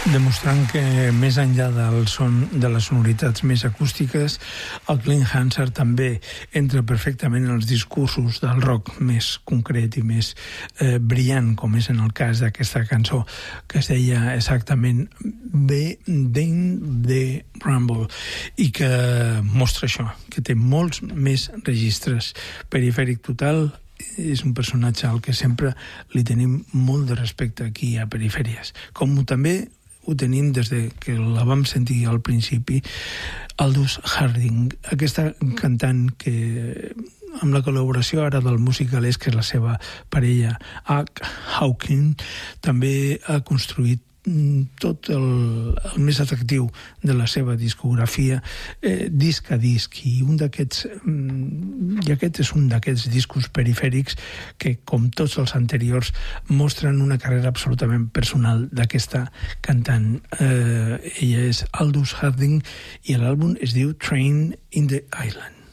demostrant que més enllà del son de les sonoritats més acústiques, el Clean Hanser també entra perfectament en els discursos del rock més concret i més brillant, com és en el cas d'aquesta cançó que es deia exactament Dane the Rumble, i que mostra això, que té molts més registres. Perifèric Total és un personatge al que sempre li tenim molt de respecte aquí a Perifèries, com també ho tenim des de que la vam sentir al principi, Aldous Harding, aquesta cantant que amb la col·laboració ara del músic galès, que és la seva parella Ach Hawking, també ha construït tot el més atractiu de la seva discografia, disc a disc, i aquest és un d'aquests discos perifèrics que, com tots els anteriors, mostren una carrera absolutament personal d'aquesta cantant. Ella és Aldous Harding i l'àlbum es diu Train in the Island.